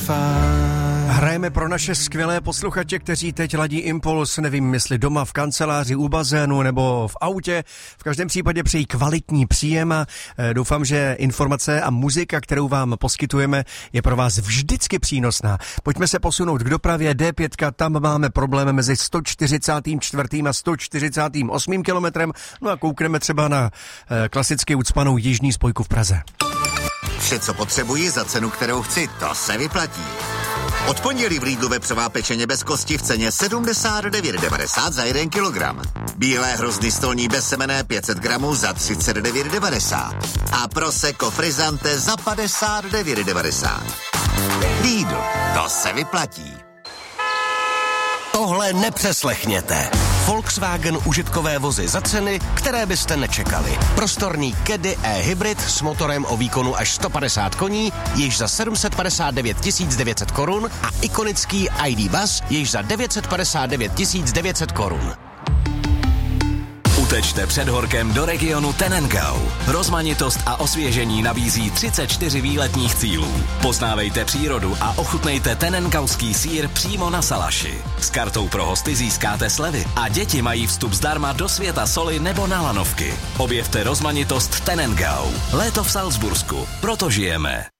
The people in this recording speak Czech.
Hrajeme pro naše skvělé posluchače, kteří teď ladí Impuls, nevím, jestli doma, v kanceláři, u bazénu nebo v autě. V každém případě přejí kvalitní příjem a doufám, že informace a muzika, kterou vám poskytujeme, je pro vás vždycky přínosná. Pojďme se posunout k dopravě D5, tam máme problém mezi 144. a 148. kilometrem, no a koukneme třeba na klasicky ucpanou jižní spojku v Praze. Vše, co potřebuji za cenu, kterou chci, to se vyplatí. Od pondělí v Lidlu vepřová pečeně bez kosti v ceně 79,90 za 1 kilogram. Bílé hrozny stolní bezsemenné 500 gramů za 39,90. A prosecco frizzante za 59,90. Lidl, to se vyplatí. Tohle nepřeslechněte. Volkswagen užitkové vozy za ceny, které byste nečekali. Prostorný Caddy e-hybrid s motorem o výkonu až 150 koní, již za 759 900 korun a ikonický ID Buzz již za 959 900 korun. Utečte před horkem do regionu Tenengau. Rozmanitost a osvěžení nabízí 34 výletních cílů. Poznávejte přírodu a ochutnejte tenengauský sýr přímo na salaši. S kartou pro hosty získáte slevy a děti mají vstup zdarma do světa soli nebo na lanovky. Objevte rozmanitost Tenengau. Léto v Salzbursku. Proto žijeme.